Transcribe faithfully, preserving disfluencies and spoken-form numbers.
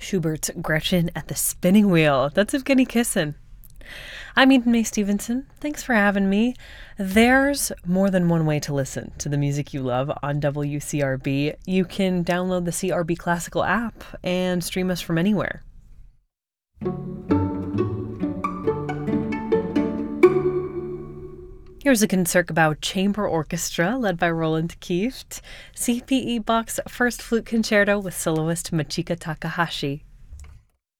Schubert's Gretchen at the Spinning Wheel. That's Evgeny Kissin. I'm Eden May Stevenson. Thanks for having me. There's more than one way to listen to the music you love on W C R B. You can download the C R B Classical app and stream us from anywhere. Here's a Concertgebouw Chamber Orchestra led by Roland Kieft. C P E Bach's First Flute Concerto with soloist Machika Takahashi.